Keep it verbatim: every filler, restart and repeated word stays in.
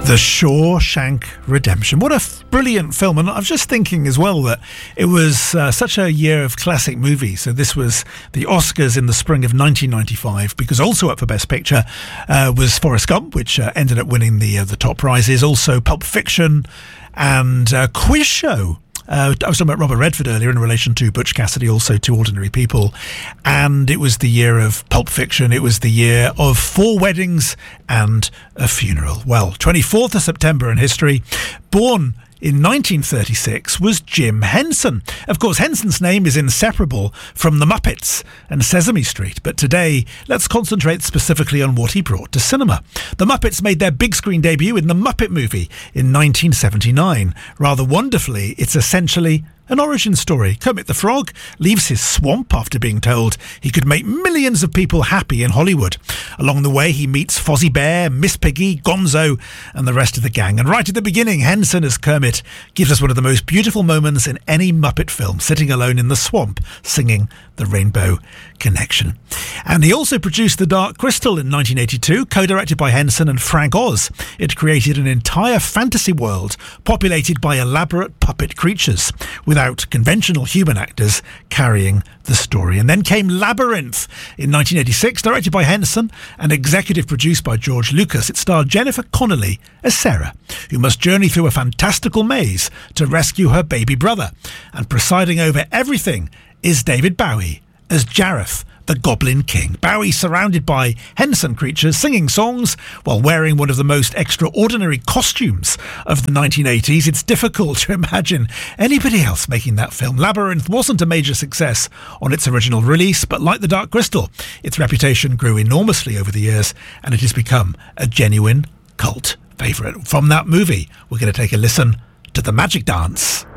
The Shawshank Redemption. What a f- brilliant film. And I was just thinking as well that it was uh, such a year of classic movies. So this was the Oscars in the spring of nineteen ninety-five, because also up for Best Picture uh, was Forrest Gump, which uh, ended up winning the uh, the top prizes. Also Pulp Fiction and uh, Quiz Show. Uh, I was talking about Robert Redford earlier in relation to Butch Cassidy, also Two Ordinary People. And it was the year of Pulp Fiction. It was the year of Four Weddings and a Funeral. Well, twenty-fourth of September in history. Born in nineteen thirty-six was Jim Henson. Of course, Henson's name is inseparable from The Muppets and Sesame Street, but today let's concentrate specifically on what he brought to cinema. The Muppets made their big screen debut in The Muppet Movie in nineteen seventy-nine. Rather wonderfully, it's essentially an origin story. Kermit the Frog leaves his swamp after being told he could make millions of people happy in Hollywood. Along the way, he meets Fozzie Bear, Miss Piggy, Gonzo, and the rest of the gang. And right at the beginning, Henson as Kermit gives us one of the most beautiful moments in any Muppet film, sitting alone in the swamp, singing The Rainbow Connection. And he also produced The Dark Crystal in nineteen eighty-two, co-directed by Henson and Frank Oz. It created an entire fantasy world populated by elaborate puppet creatures, without conventional human actors carrying the story. And then came Labyrinth in nineteen eighty-six, directed by Henson and executive produced by George Lucas. It starred Jennifer Connelly as Sarah, who must journey through a fantastical maze to rescue her baby brother. And presiding over everything is David Bowie as Jareth, the Goblin King. Bowie surrounded by Henson creatures singing songs while wearing one of the most extraordinary costumes of the nineteen eighties. It's difficult to imagine anybody else making that film. Labyrinth wasn't a major success on its original release, but like The Dark Crystal, its reputation grew enormously over the years and it has become a genuine cult favourite. From that movie, we're going to take a listen to The Magic Dance.